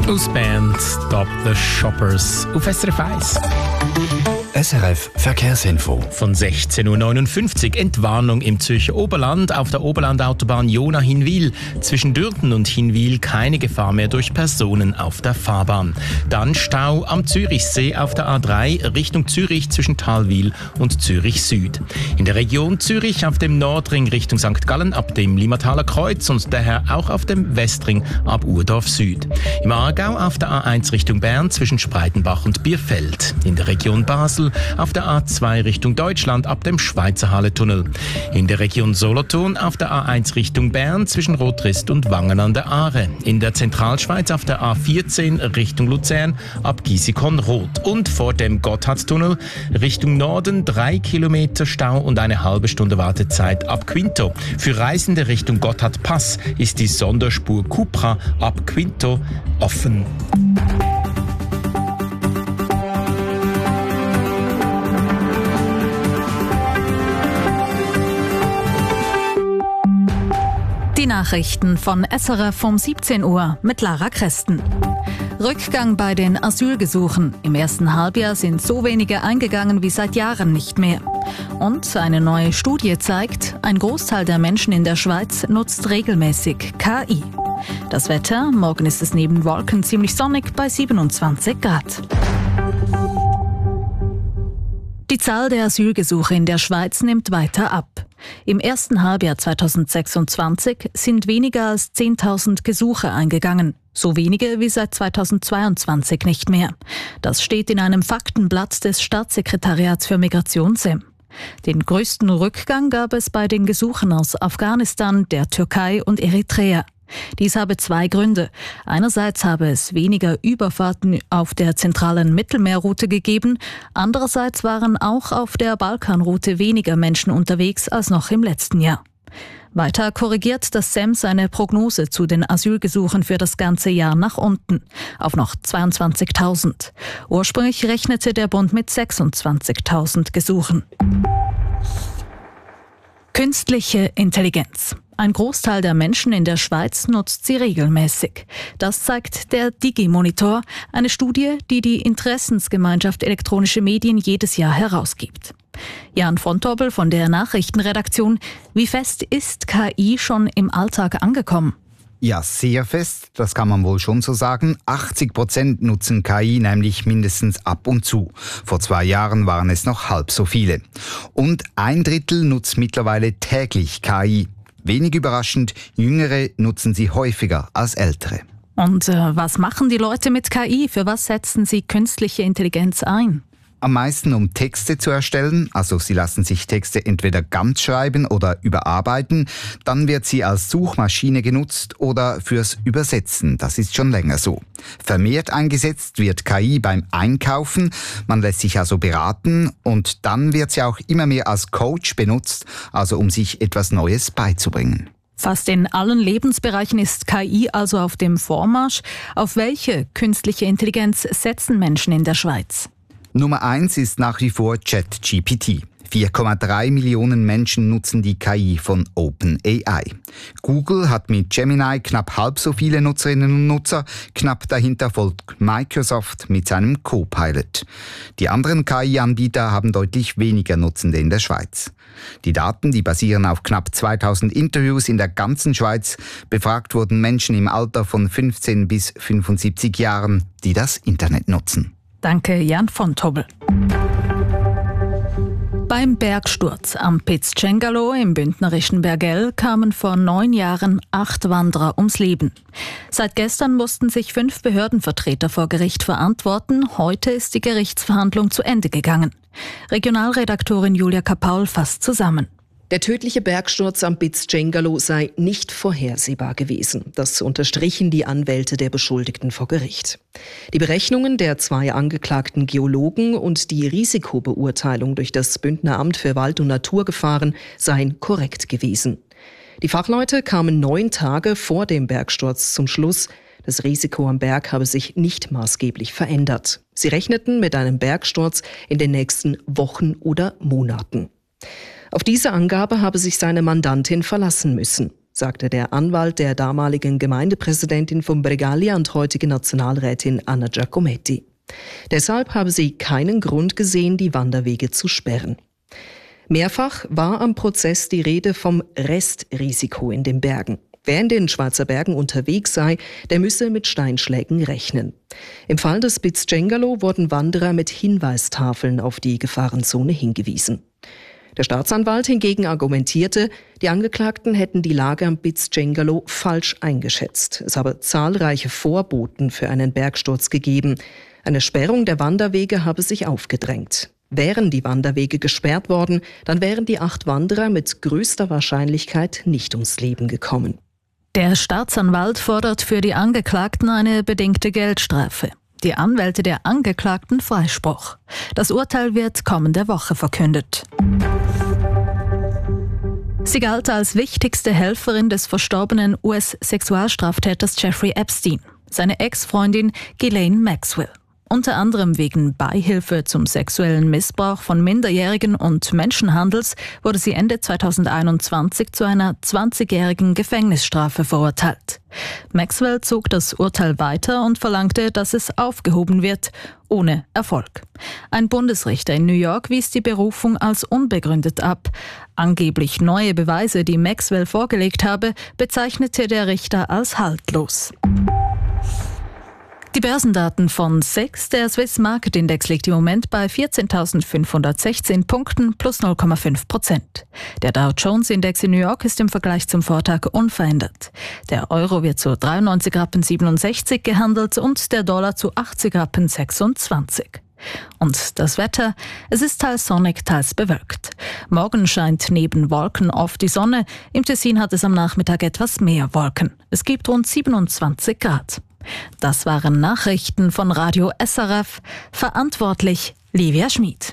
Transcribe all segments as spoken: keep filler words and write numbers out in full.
Aus Band Stop the Shoppers auf S R F eins. S R F Verkehrsinfo. Von sechzehn Uhr neunundfünfzig Entwarnung im Zürcher Oberland auf der Oberlandautobahn Jona-Hinwil. Zwischen Dürten und Hinwil keine Gefahr mehr durch Personen auf der Fahrbahn. Dann Stau am Zürichsee auf der A drei Richtung Zürich zwischen Thalwil und Zürich Süd. In der Region Zürich auf dem Nordring Richtung Sankt Gallen ab dem Limataler Kreuz und daher auch auf dem Westring ab Urdorf Süd. Im Aargau auf der A eins Richtung Bern zwischen Spreitenbach und Bierfeld. In der Region Basel auf der A zwei Richtung Deutschland ab dem Schweizer Halletunnel. In der Region Solothurn auf der A eins Richtung Bern zwischen Rotrist und Wangen an der Aare. In der Zentralschweiz auf der A vierzehn Richtung Luzern ab Giesikon-Rot. Und vor dem Gotthardtunnel Richtung Norden drei Kilometer Stau und eine halbe Stunde Wartezeit ab Quinto. Für Reisende Richtung Gotthardpass ist die Sonderspur Cupra ab Quinto offen. Die Nachrichten von S R F um siebzehn Uhr mit Lara Kresten. Rückgang bei den Asylgesuchen. Im ersten Halbjahr sind so wenige eingegangen wie seit Jahren nicht mehr. Und eine neue Studie zeigt, ein Großteil der Menschen in der Schweiz nutzt regelmäßig K I. Das Wetter, morgen ist es neben Wolken ziemlich sonnig bei siebenundzwanzig Grad. Die Zahl der Asylgesuche in der Schweiz nimmt weiter ab. Im ersten Halbjahr zweitausendsechsundzwanzig sind weniger als zehntausend Gesuche eingegangen. So wenige wie seit zweitausendzweiundzwanzig nicht mehr. Das steht in einem Faktenblatt des Staatssekretariats für Migration S E M. Den größten Rückgang gab es bei den Gesuchen aus Afghanistan, der Türkei und Eritrea. Dies habe zwei Gründe. Einerseits habe es weniger Überfahrten auf der zentralen Mittelmeerroute gegeben, andererseits waren auch auf der Balkanroute weniger Menschen unterwegs als noch im letzten Jahr. Weiter korrigiert das S E M seine Prognose zu den Asylgesuchen für das ganze Jahr nach unten, auf noch zweiundzwanzigtausend. Ursprünglich rechnete der Bund mit sechsundzwanzigtausend Gesuchen. Künstliche Intelligenz. Ein Großteil der Menschen in der Schweiz nutzt sie regelmäßig. Das zeigt der Digi-Monitor, eine Studie, die die Interessensgemeinschaft Elektronische Medien jedes Jahr herausgibt. Jan von Tobel von der Nachrichtenredaktion. Wie fest ist K I schon im Alltag angekommen? Ja, sehr fest, das kann man wohl schon so sagen. achtzig Prozent nutzen K I nämlich mindestens ab und zu. Vor zwei Jahren waren es noch halb so viele. Und ein Drittel nutzt mittlerweile täglich K I. Wenig überraschend, Jüngere nutzen sie häufiger als Ältere. Und äh, was machen die Leute mit K I? Für was setzen sie künstliche Intelligenz ein? Am meisten, um Texte zu erstellen, also sie lassen sich Texte entweder ganz schreiben oder überarbeiten, dann wird sie als Suchmaschine genutzt oder fürs Übersetzen, das ist schon länger so. Vermehrt eingesetzt wird K I beim Einkaufen, man lässt sich also beraten und dann wird sie auch immer mehr als Coach benutzt, also um sich etwas Neues beizubringen. Fast in allen Lebensbereichen ist K I also auf dem Vormarsch. Auf welche künstliche Intelligenz setzen Menschen in der Schweiz? Nummer eins ist nach wie vor ChatGPT. vier Komma drei Millionen Menschen nutzen die K I von OpenAI. Google hat mit Gemini knapp halb so viele Nutzerinnen und Nutzer. Knapp dahinter folgt Microsoft mit seinem Copilot. Die anderen K I-Anbieter haben deutlich weniger Nutzende in der Schweiz. Die Daten, die basieren auf knapp zweitausend Interviews in der ganzen Schweiz. Befragt wurden Menschen im Alter von fünfzehn bis fünfundsiebzig Jahren, die das Internet nutzen. Danke, Jan von Tobel. Beim Bergsturz am Piz Cengalo im bündnerischen Bergell kamen vor neun Jahren acht Wanderer ums Leben. Seit gestern mussten sich fünf Behördenvertreter vor Gericht verantworten. Heute ist die Gerichtsverhandlung zu Ende gegangen. Regionalredaktorin Julia Kapaul fasst zusammen. Der tödliche Bergsturz am Piz Cengalo sei nicht vorhersehbar gewesen. Das unterstrichen die Anwälte der Beschuldigten vor Gericht. Die Berechnungen der zwei angeklagten Geologen und die Risikobeurteilung durch das Bündner Amt für Wald- und Naturgefahren seien korrekt gewesen. Die Fachleute kamen neun Tage vor dem Bergsturz zum Schluss, das Risiko am Berg habe sich nicht maßgeblich verändert. Sie rechneten mit einem Bergsturz in den nächsten Wochen oder Monaten. Auf diese Angabe habe sich seine Mandantin verlassen müssen. sagte der Anwalt der damaligen Gemeindepräsidentin von Bregaglia und heutige Nationalrätin Anna Giacometti. Deshalb habe sie keinen Grund gesehen, die Wanderwege zu sperren. Mehrfach war am Prozess die Rede vom Restrisiko in den Bergen. Wer in den Schweizer Bergen unterwegs sei, der müsse mit Steinschlägen rechnen. Im Fall des Piz-Cengalo wurden Wanderer mit Hinweistafeln auf die Gefahrenzone hingewiesen. Der Staatsanwalt hingegen argumentierte, die Angeklagten hätten die Lage am Piz-Cengalo falsch eingeschätzt. Es habe zahlreiche Vorboten für einen Bergsturz gegeben. Eine Sperrung der Wanderwege habe sich aufgedrängt. Wären die Wanderwege gesperrt worden, dann wären die acht Wanderer mit größter Wahrscheinlichkeit nicht ums Leben gekommen. Der Staatsanwalt fordert für die Angeklagten eine bedingte Geldstrafe. Die Anwälte der Angeklagten Freispruch. Das Urteil wird kommende Woche verkündet. Sie galt als wichtigste Helferin des verstorbenen U S-Sexualstraftäters Jeffrey Epstein, seine Ex-Freundin Ghislaine Maxwell. Unter anderem wegen Beihilfe zum sexuellen Missbrauch von Minderjährigen und Menschenhandels wurde sie Ende zweitausendeinundzwanzig zu einer zwanzigjährigen Gefängnisstrafe verurteilt. Maxwell zog das Urteil weiter und verlangte, dass es aufgehoben wird, ohne Erfolg. Ein Bundesrichter in New York wies die Berufung als unbegründet ab. Angeblich neue Beweise, die Maxwell vorgelegt habe, bezeichnete der Richter als haltlos. Die Börsendaten von S E X, der Swiss Market Index, liegt im Moment bei vierzehntausendfünfhundertsechzehn Punkten plus null Komma fünf Prozent. Der Dow Jones Index in New York ist im Vergleich zum Vortag unverändert. Der Euro wird zu dreiundneunzig Rappen siebenundsechzig gehandelt und der Dollar zu achtzig Rappen sechsundzwanzig. Und das Wetter? Es ist teils sonnig, teils bewölkt. Morgen scheint neben Wolken oft die Sonne. Im Tessin hat es am Nachmittag etwas mehr Wolken. Es gibt rund siebenundzwanzig Grad. Das waren Nachrichten von Radio S R F. Verantwortlich Livia Schmid.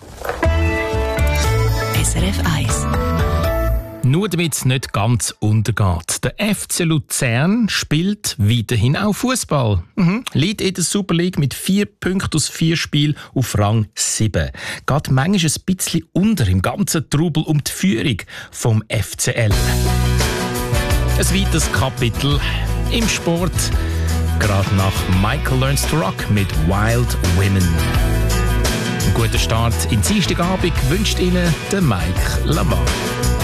S R F eins. Nur damit es nicht ganz untergeht. Der F C Luzern spielt weiterhin auch Fußball. Mhm. Liegt in der Super League mit vier Punkten aus vier Spielen auf Rang sieben. Geht manchmal ein bisschen unter im ganzen Trubel um die Führung vom F C L. Ein weiteres Kapitel im Sport. Gerade nach Michael Learns to Rock mit Wild Women. Einen guten Start in Dienstagabend wünscht Ihnen der Mike Lamar.